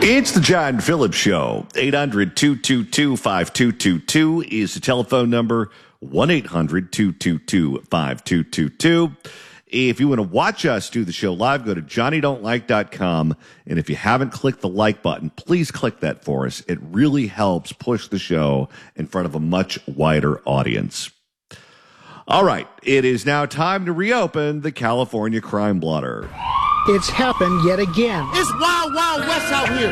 It's the John Phillips Show. 800-222-5222 is the telephone number. 1-800-222-5222. If you want to watch us do the show live, go to johnnydon'tlike.com. And if you haven't clicked the like button, please click that for us. It really helps push the show in front of a much wider audience. All right. It is now time to reopen the California Crime Blotter. It's happened yet again. It's Wild Wild West out here.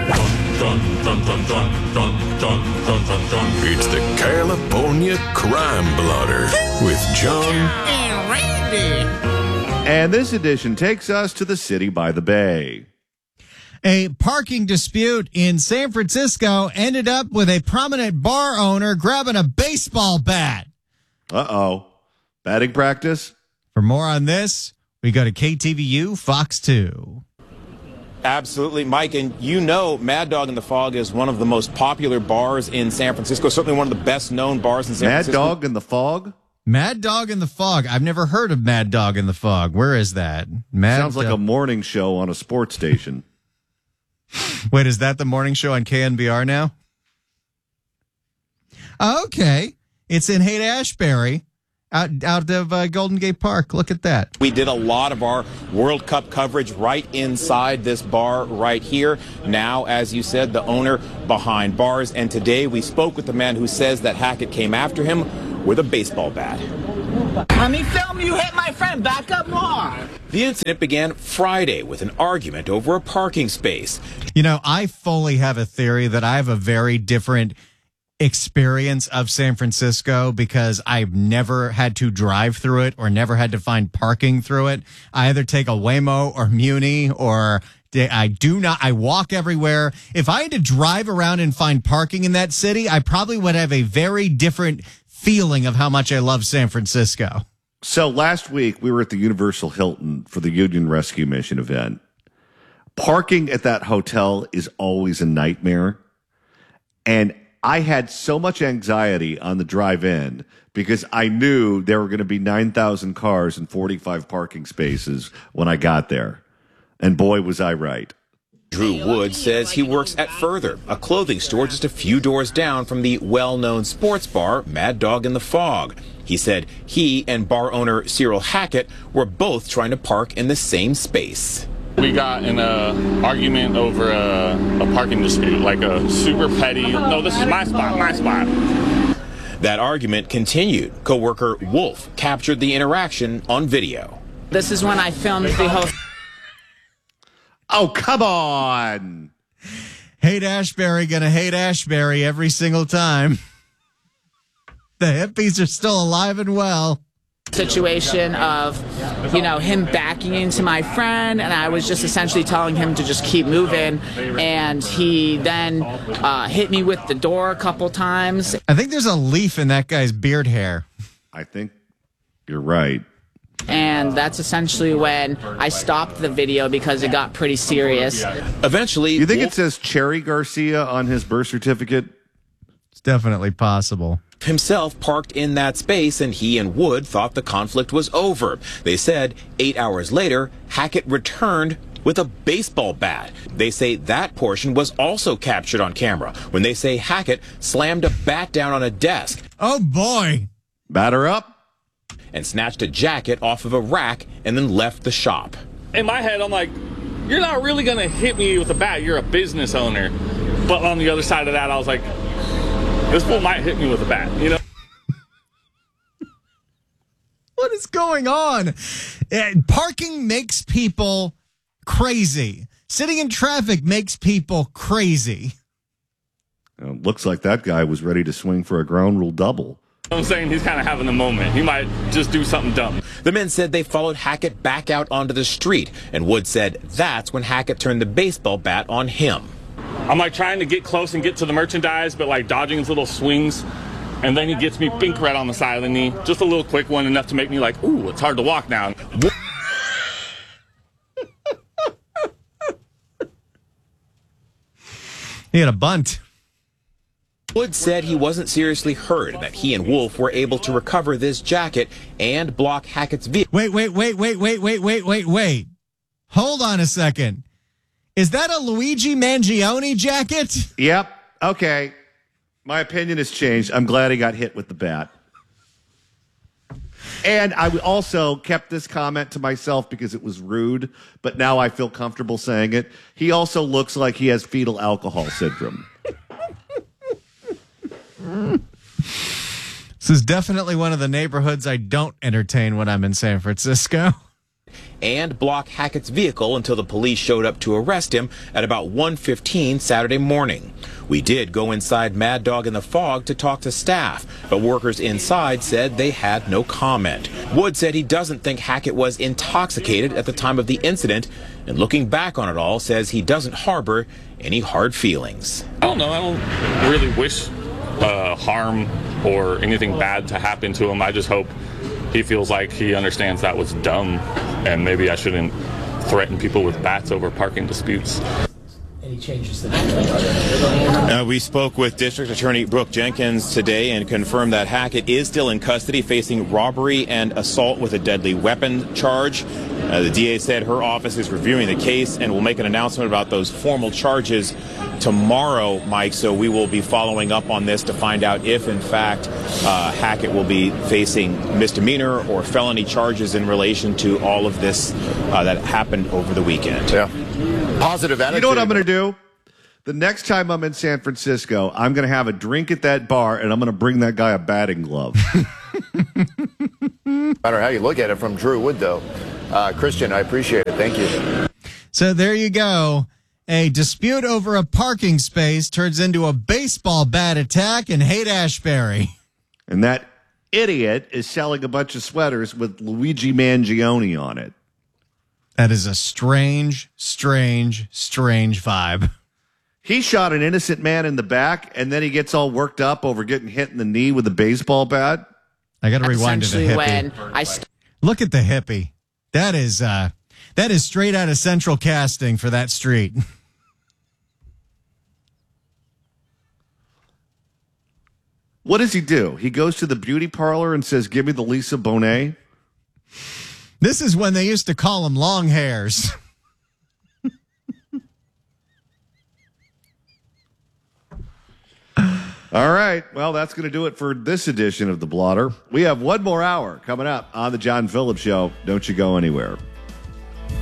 It's the California Crime Blotter with John And Randy. And this edition takes us to the city by the bay. A parking dispute in San Francisco ended up with a prominent bar owner grabbing a baseball bat. Uh-oh. Batting practice? For more on this, we go to KTVU Fox 2. Absolutely, Mike. And you know Mad Dog in the Fog is one of the most popular bars in San Francisco, certainly one of the best-known bars in San Francisco. Mad Dog in the Fog? Mad Dog in the Fog. I've never heard of Mad Dog in the Fog. Where is that? Sounds like a morning show on a sports station. Wait, is that the morning show on KNBR now? Okay. It's in Haight-Ashbury. Out of Golden Gate Park. Look at that. We did a lot of our World Cup coverage right inside this bar right here. Now, as you said, the owner behind bars. And today we spoke with the man who says that Hackett came after him with a baseball bat. Let me film you hit my friend. Back up more. The incident began Friday with an argument over a parking space. You know, I fully have a theory that I have a very different experience of San Francisco because I've never had to drive through it or never had to find parking through it. I either take a Waymo or Muni or I walk everywhere. If I had to drive around and find parking in that city, I probably would have a very different feeling of how much I love San Francisco. So last week we were at the Universal Hilton for the Union Rescue Mission event. Parking at that hotel is always a nightmare. And I had so much anxiety on the drive in because I knew there were going to be 9,000 cars and 45 parking spaces when I got there. And boy, was I right. Drew Wood says he works at Further, a clothing store just a few doors down from the well-known sports bar Mad Dog in the Fog. He said he and bar owner Cyril Hackett were both trying to park in the same space. We got in an argument over a parking dispute, like a super petty, no, this is my spot. That argument continued. Coworker Wolf captured the interaction on video. This is when I filmed the whole... Oh, come on. Haight-Ashbury gonna hate Ashbury every single time. The hippies are still alive and well. Situation of, him backing into my friend, and I was just essentially telling him to just keep moving, and he then hit me with the door a couple times. I think there's a leaf in that guy's beard hair. I think you're right. And that's essentially when I stopped the video because it got pretty serious. Eventually, you think it says Cherry Garcia on his birth certificate? It's definitely possible. Himself parked in that space, and he and Wood thought the conflict was over. They said 8 hours later, Hackett returned with a baseball bat. They say that portion was also captured on camera when they say Hackett slammed a bat down on a desk. Oh, boy. Batter up. And snatched a jacket off of a rack and then left the shop. In my head, I'm like, you're not really going to hit me with a bat. You're a business owner. But on the other side of that, I was like, this fool might hit me with a bat, What is going on? Parking makes people crazy. Sitting in traffic makes people crazy. Looks like that guy was ready to swing for a ground rule double. I'm saying he's kind of having a moment. He might just do something dumb. The men said they followed Hackett back out onto the street, and Wood said that's when Hackett turned the baseball bat on him. I'm like trying to get close and get to the merchandise, but like dodging his little swings. And then he gets me pink right on the side of the knee. Just a little quick one, enough to make me like, ooh, it's hard to walk now. He had a bunt. Wood said he wasn't seriously hurt, that he and Wolf were able to recover this jacket and block Hackett's vehicle. Wait. Hold on a second. Is that a Luigi Mangione jacket? Yep. Okay. My opinion has changed. I'm glad he got hit with the bat. And I also kept this comment to myself because it was rude, but now I feel comfortable saying it. He also looks like he has fetal alcohol syndrome. This is definitely one of the neighborhoods I don't entertain when I'm in San Francisco. And block Hackett's vehicle until the police showed up to arrest him at about 1:15 Saturday morning. We did go inside Mad Dog in the Fog to talk to staff, but workers inside said they had no comment. Wood said he doesn't think Hackett was intoxicated at the time of the incident, and looking back on it all, says he doesn't harbor any hard feelings. I don't know. I don't really wish harm or anything bad to happen to him. I just hope he feels like he understands that was dumb, and maybe I shouldn't threaten people with bats over parking disputes. Any changes to that? We spoke with District Attorney Brooke Jenkins today and confirmed that Hackett is still in custody facing robbery and assault with a deadly weapon charge. The DA said her office is reviewing the case and will make an announcement about those formal charges tomorrow, Mike. So we will be following up on this to find out if, in fact, Hackett will be facing misdemeanor or felony charges in relation to all of this that happened over the weekend. Yeah. Positive attitude. You know what I'm going to do? The next time I'm in San Francisco, I'm going to have a drink at that bar, and I'm going to bring that guy a batting glove. No matter how you look at it from Drew Wood, though. Christian, I appreciate it. Thank you. So there you go. A dispute over a parking space turns into a baseball bat attack in Haight-Ashbury. And that idiot is selling a bunch of sweaters with Luigi Mangione on it. That is a strange vibe. He shot an innocent man in the back, and then he gets all worked up over getting hit in the knee with a baseball bat. I got to rewind to the hippie. Look at the hippie. That is straight out of Central Casting for that street. What does he do? He goes to the beauty parlor and says, "Give me the Lisa Bonet." This is when they used to call them long hairs. All right. Well, that's going to do it for this edition of The Blotter. We have one more hour coming up on The John Phillips Show. Don't you go anywhere.